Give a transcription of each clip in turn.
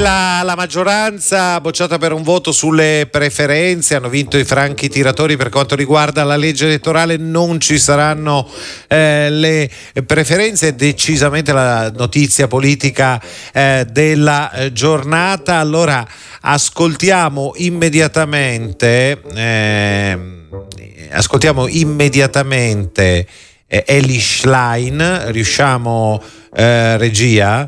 la maggioranza bocciata per un voto sulle preferenze, hanno vinto i franchi tiratori per quanto riguarda la legge elettorale, non ci saranno le preferenze, è decisamente la notizia politica della giornata. Allora ascoltiamo immediatamente Elly Schlein. Riusciamo, regia?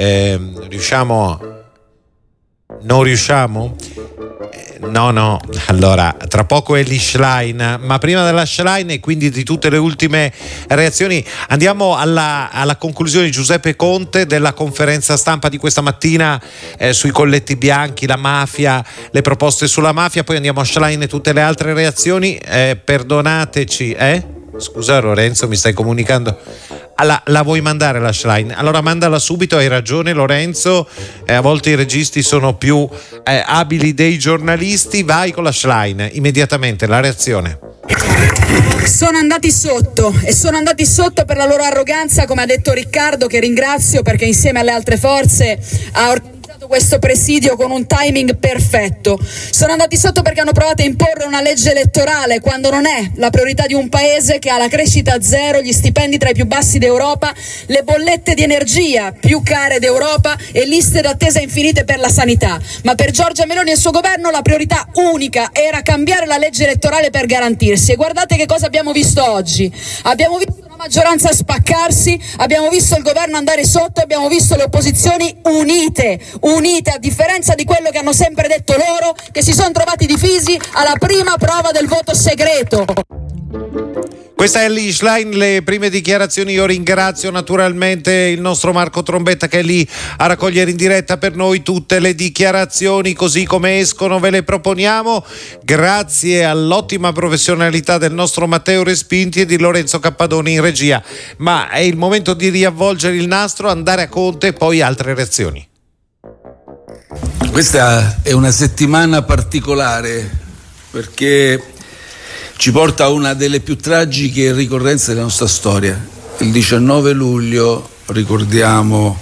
Non riusciamo? No, allora tra poco Elly Schlein, ma prima della Schlein e quindi di tutte le ultime reazioni andiamo alla conclusione di Giuseppe Conte della conferenza stampa di questa mattina sui colletti bianchi, la mafia, le proposte sulla mafia, poi andiamo a Schlein e tutte le altre reazioni. Perdonateci, scusa Lorenzo, mi stai comunicando? La vuoi mandare la Schlein? Allora mandala subito, hai ragione Lorenzo, a volte i registi sono più abili dei giornalisti. Vai con la Schlein, immediatamente la reazione. Sono andati sotto per la loro arroganza, come ha detto Riccardo, che ringrazio perché insieme alle altre forze ha organizzato questo presidio con un timing perfetto. Sono andati sotto perché hanno provato a imporre una legge elettorale quando non è la priorità di un paese che ha la crescita zero, gli stipendi tra i più bassi d'Europa, le bollette di energia più care d'Europa e liste d'attesa infinite per la sanità. Ma per Giorgia Meloni e il suo governo la priorità unica era cambiare la legge elettorale per garantirsi. E guardate che cosa abbiamo visto oggi. Abbiamo visto una maggioranza spaccarsi, abbiamo visto il governo andare sotto, abbiamo visto le opposizioni unite, a differenza di quello che hanno sempre detto loro, che si sono trovati divisi alla prima prova del voto segreto. Questa è Elly Schlein, le prime dichiarazioni. Io ringrazio naturalmente il nostro Marco Trombetta che è lì a raccogliere in diretta per noi tutte le dichiarazioni, così come escono ve le proponiamo, grazie all'ottima professionalità del nostro Matteo Respinti e di Lorenzo Cappadoni in regia. Ma è il momento di riavvolgere il nastro, andare a Conte e poi altre reazioni. Questa è una settimana particolare perché ci porta a una delle più tragiche ricorrenze della nostra storia. Il 19 luglio, ricordiamo,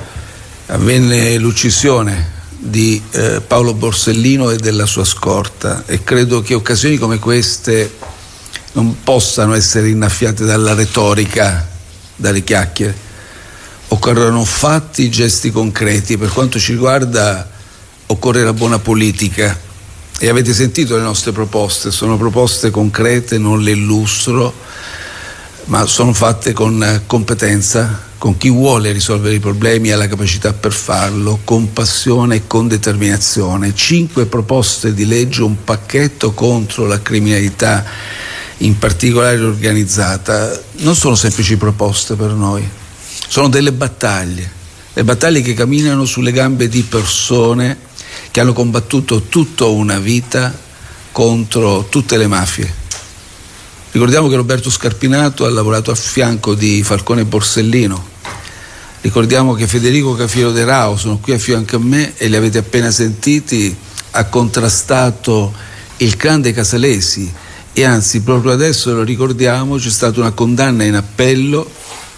avvenne l'uccisione di Paolo Borsellino e della sua scorta, e credo che occasioni come queste non possano essere innaffiate dalla retorica, dalle chiacchiere. Occorrono fatti, gesti concreti. Per quanto ci riguarda occorre la buona politica. E avete sentito le nostre proposte, sono proposte concrete, non le illustro, ma sono fatte con competenza, con chi vuole risolvere i problemi e ha la capacità per farlo, con passione e con determinazione. 5 proposte di legge, un pacchetto contro la criminalità, in particolare organizzata. Non sono semplici proposte per noi, sono delle battaglie, le battaglie che camminano sulle gambe di persone che hanno combattuto tutta una vita contro tutte le mafie. Ricordiamo che Roberto Scarpinato ha lavorato a fianco di Falcone e Borsellino. Ricordiamo che Federico Cafiero De Rao, sono qui a fianco a me e li avete appena sentiti, ha contrastato il clan dei Casalesi e anzi proprio adesso, lo ricordiamo, c'è stata una condanna in appello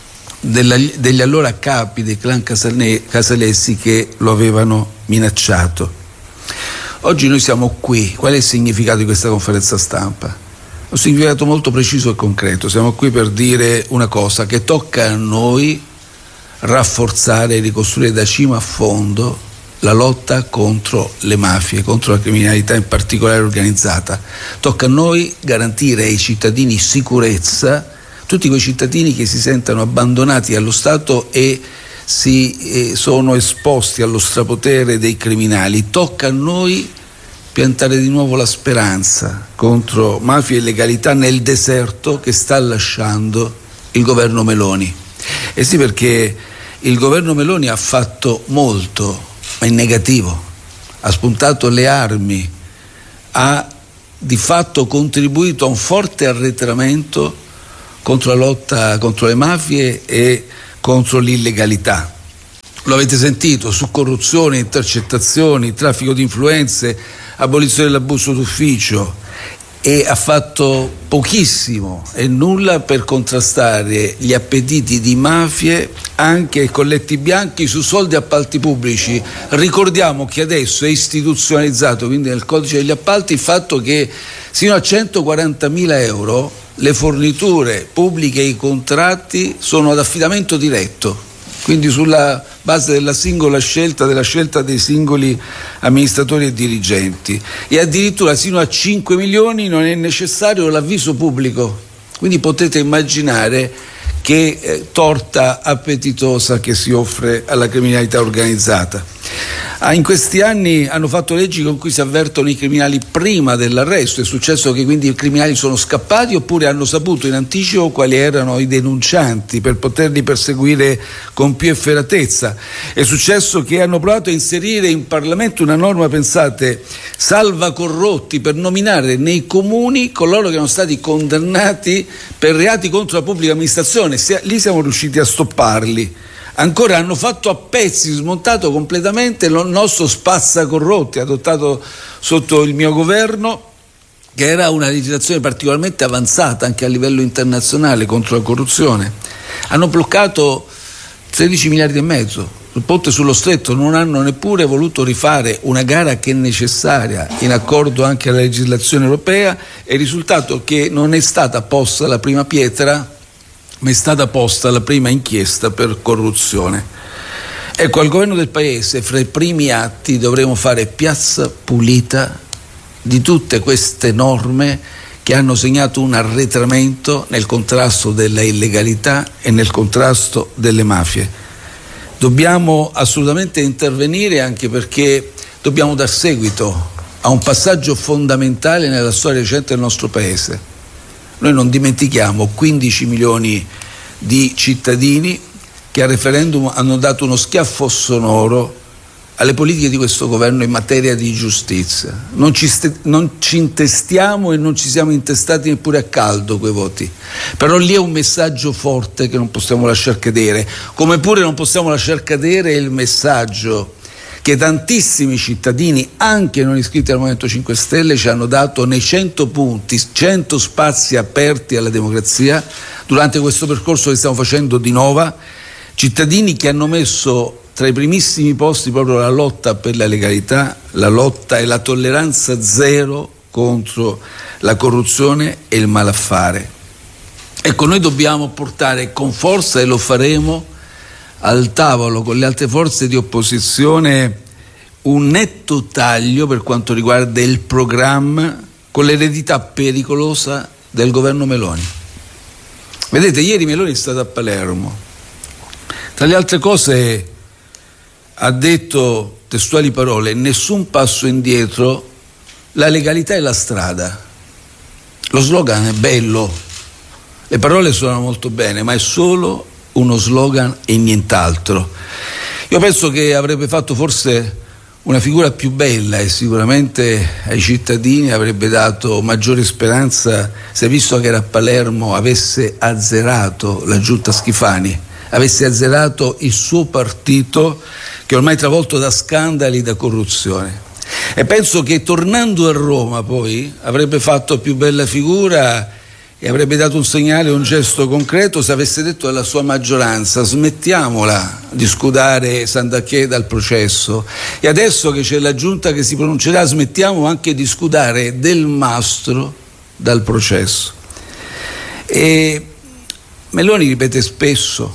degli allora capi dei clan Casalesi che lo avevano minacciato. Oggi noi siamo qui. Qual è il significato di questa conferenza stampa? Un significato molto preciso e concreto. Siamo qui per dire una cosa, che tocca a noi rafforzare e ricostruire da cima a fondo la lotta contro le mafie, contro la criminalità in particolare organizzata. Tocca a noi garantire ai cittadini sicurezza, tutti quei cittadini che si sentono abbandonati allo Stato e sono esposti allo strapotere dei criminali. Tocca a noi piantare di nuovo la speranza contro mafia e illegalità nel deserto che sta lasciando il governo Meloni. E sì, perché il governo Meloni ha fatto molto, ma in negativo. Ha spuntato le armi, ha di fatto contribuito a un forte arretramento contro la lotta contro le mafie e contro l'illegalità. Lo avete sentito, su corruzione, intercettazioni, traffico di influenze, abolizione dell'abuso d'ufficio. e ha fatto pochissimo e nulla per contrastare gli appetiti di mafie anche ai colletti bianchi su soldi appalti pubblici. Ricordiamo che adesso è istituzionalizzato, quindi nel codice degli appalti, il fatto che sino a 140.000 euro le forniture pubbliche e i contratti sono ad affidamento diretto, quindi sulla base della scelta dei singoli amministratori e dirigenti, e addirittura sino a 5 milioni non è necessario l'avviso pubblico, quindi potete immaginare che torta appetitosa che si offre alla criminalità organizzata. In questi anni hanno fatto leggi con cui si avvertono i criminali prima dell'arresto. È successo che quindi i criminali sono scappati oppure hanno saputo in anticipo quali erano i denuncianti per poterli perseguire con più efferatezza. È successo che hanno provato a inserire in Parlamento una norma, pensate, salva corrotti, per nominare nei comuni coloro che erano stati condannati per reati contro la pubblica amministrazione. Lì siamo riusciti a stopparli. Ancora hanno fatto a pezzi, smontato completamente il nostro spazzacorrotti adottato sotto il mio governo, che era una legislazione particolarmente avanzata anche a livello internazionale contro la corruzione. Hanno bloccato 13 miliardi e mezzo sul ponte sullo Stretto, non hanno neppure voluto rifare una gara che è necessaria in accordo anche alla legislazione europea, e il risultato è che non è stata posta la prima pietra, ma è stata posta la prima inchiesta per corruzione. Ecco, al governo del Paese, fra i primi atti, dovremo fare piazza pulita di tutte queste norme che hanno segnato un arretramento nel contrasto della illegalità e nel contrasto delle mafie. Dobbiamo assolutamente intervenire, anche perché dobbiamo dar seguito a un passaggio fondamentale nella storia recente del nostro Paese. Noi non dimentichiamo 15 milioni di cittadini che al referendum hanno dato uno schiaffo sonoro alle politiche di questo governo in materia di giustizia. Non ci intestiamo e non ci siamo intestati neppure a caldo quei voti. Però lì è un messaggio forte che non possiamo lasciar cadere, come pure non possiamo lasciar cadere il messaggio che tantissimi cittadini, anche non iscritti al Movimento 5 Stelle, ci hanno dato nei 100 punti, 100 spazi aperti alla democrazia durante questo percorso che stiamo facendo di Nova, cittadini che hanno messo tra i primissimi posti proprio la lotta per la legalità, la lotta e la tolleranza zero contro la corruzione e il malaffare. Ecco, noi dobbiamo portare con forza, e lo faremo, al tavolo con le altre forze di opposizione un netto taglio per quanto riguarda il programma con l'eredità pericolosa del governo Meloni. Vedete, ieri Meloni è stata a Palermo. Tra le altre cose ha detto, testuali parole, nessun passo indietro, la legalità è la strada. Lo slogan è bello, le parole suonano molto bene, ma è solo uno slogan e nient'altro. Io penso che avrebbe fatto forse una figura più bella e sicuramente ai cittadini avrebbe dato maggiore speranza se, visto che era a Palermo, avesse azzerato la giunta Schifani, avesse azzerato il suo partito che è ormai travolto da scandali, da corruzione. E penso che tornando a Roma poi avrebbe fatto più bella figura e avrebbe dato un segnale, un gesto concreto, se avesse detto alla sua maggioranza: smettiamola di scudare Sandanchè dal processo, e adesso che c'è la giunta che si pronuncerà smettiamo anche di scudare Del Mastro dal processo. E Meloni ripete spesso,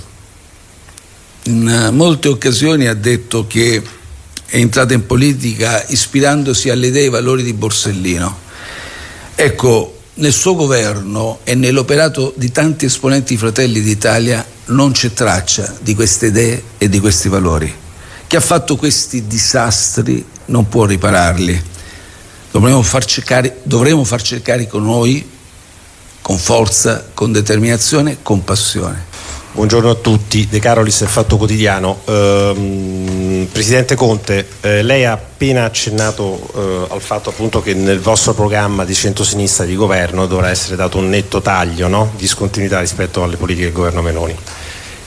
in molte occasioni ha detto che è entrata in politica ispirandosi alle idee e ai valori di Borsellino. Ecco, nel suo governo e nell'operato di tanti esponenti Fratelli d'Italia non c'è traccia di queste idee e di questi valori. Chi ha fatto questi disastri non può ripararli. Dovremo farci carico noi, con forza, con determinazione, con passione. Buongiorno a tutti, De Carolis, il Fatto Quotidiano. Presidente Conte, lei ha appena accennato al fatto appunto che nel vostro programma di centrosinistra di governo dovrà essere dato un netto taglio, no? Discontinuità rispetto alle politiche del governo Meloni.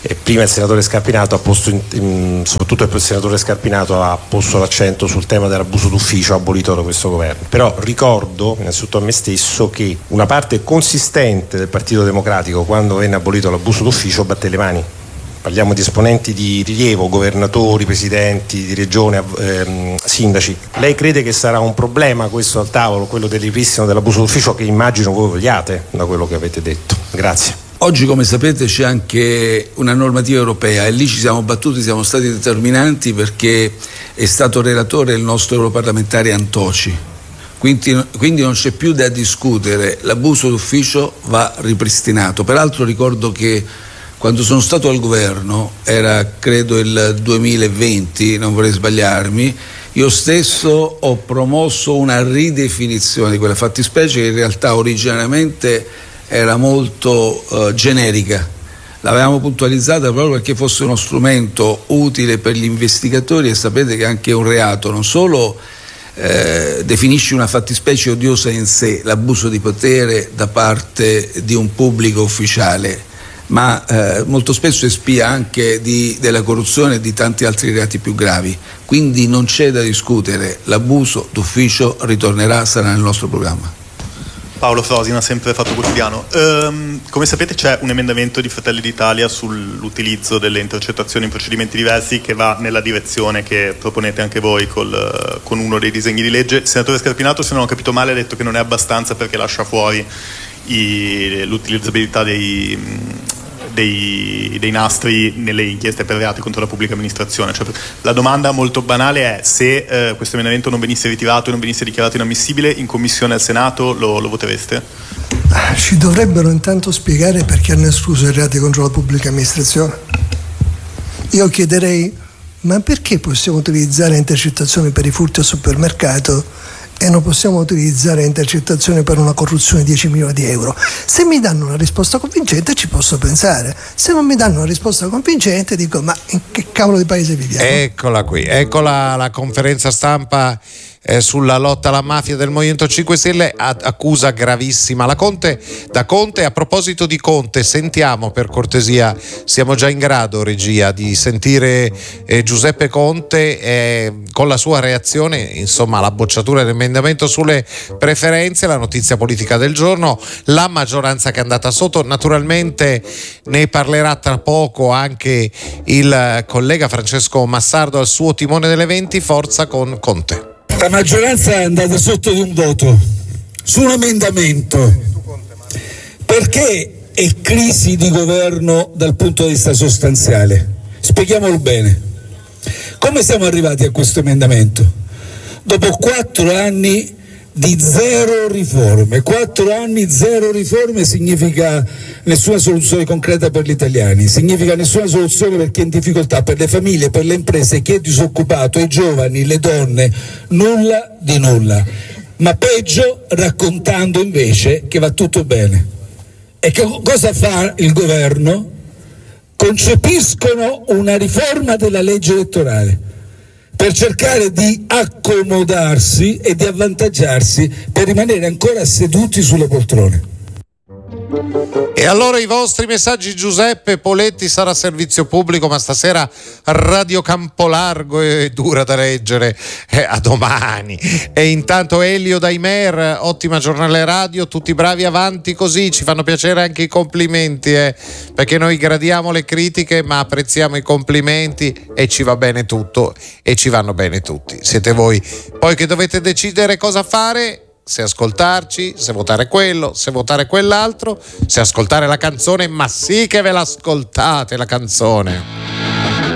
Prima il senatore Scarpinato ha posto, soprattutto il senatore Scarpinato ha posto l'accento sul tema dell'abuso d'ufficio abolito da questo governo. Però ricordo innanzitutto a me stesso che una parte consistente del Partito Democratico, quando venne abolito l'abuso d'ufficio, batté le mani. Parliamo di esponenti di rilievo, governatori, presidenti di regione, sindaci. Lei crede che sarà un problema questo al tavolo, quello del ripristino dell'abuso d'ufficio, che immagino voi vogliate da quello che avete detto? Grazie. Oggi, come sapete, c'è anche una normativa europea e lì ci siamo battuti, siamo stati determinanti, perché è stato relatore il nostro europarlamentare Antoci. Quindi non c'è più da discutere, l'abuso d'ufficio va ripristinato. Peraltro ricordo che quando sono stato al governo, era credo il 2020, non vorrei sbagliarmi, io stesso ho promosso una ridefinizione di quella fattispecie che in realtà originariamente era molto generica. L'avevamo puntualizzata proprio perché fosse uno strumento utile per gli investigatori, e sapete che anche un reato non solo definisce una fattispecie odiosa in sé, l'abuso di potere da parte di un pubblico ufficiale, ma molto spesso espia anche della corruzione e di tanti altri reati più gravi. Quindi non c'è da discutere, l'abuso d'ufficio ritornerà, sarà nel nostro programma. Paolo Frosina, sempre Fatto Quotidiano. Come sapete c'è un emendamento di Fratelli d'Italia sull'utilizzo delle intercettazioni in procedimenti diversi che va nella direzione che proponete anche voi con uno dei disegni di legge. Il senatore Scarpinato, se non ho capito male, ha detto che non è abbastanza perché lascia fuori l'utilizzabilità dei nastri nelle inchieste per reati contro la pubblica amministrazione. Cioè, la domanda molto banale è: se questo emendamento non venisse ritirato e non venisse dichiarato inammissibile, in commissione al Senato lo votereste? Ci dovrebbero intanto spiegare perché hanno escluso i reati contro la pubblica amministrazione. Io chiederei: ma perché possiamo utilizzare intercettazioni per i furti al supermercato e non possiamo utilizzare intercettazioni per una corruzione di 10 milioni di euro? Se mi danno una risposta convincente ci posso pensare, se non mi danno una risposta convincente dico: ma in che cavolo di paese viviamo? Eccola qui, eccola la conferenza stampa sulla lotta alla mafia del Movimento 5 Stelle, accusa gravissima da Conte. A proposito di Conte, sentiamo per cortesia, siamo già in grado, regia, di sentire Giuseppe Conte con la sua reazione, insomma, alla bocciatura dell'emendamento sulle preferenze, la notizia politica del giorno, la maggioranza che è andata sotto. Naturalmente ne parlerà tra poco anche il collega Francesco Massardo al suo timone delle 20. Forza con Conte. La maggioranza è andata sotto di un voto su un emendamento perché è crisi di governo dal punto di vista sostanziale. Spieghiamolo bene. Come siamo arrivati a questo emendamento? Dopo 4 anni di zero riforme. 4 anni, zero riforme significa nessuna soluzione concreta per gli italiani, significa nessuna soluzione per chi è in difficoltà, per le famiglie, per le imprese, chi è disoccupato, i giovani, le donne, nulla di nulla. Ma peggio raccontando invece che va tutto bene. E che cosa fa il governo? Concepiscono una riforma della legge elettorale per cercare di accomodarsi e di avvantaggiarsi per rimanere ancora seduti sulle poltrone. E allora i vostri messaggi. Giuseppe Poletti sarà servizio pubblico, ma stasera Radio Campolargo è dura da leggere, a domani. E intanto Elio Daimer, ottima giornale radio, tutti bravi, avanti così, ci fanno piacere anche i complimenti, perché noi gradiamo le critiche ma apprezziamo i complimenti e ci va bene tutto e ci vanno bene tutti, siete voi poi che dovete decidere cosa fare, se ascoltarci, se votare quello, se votare quell'altro, se ascoltare la canzone. Ma sì che ve l'ascoltate la canzone.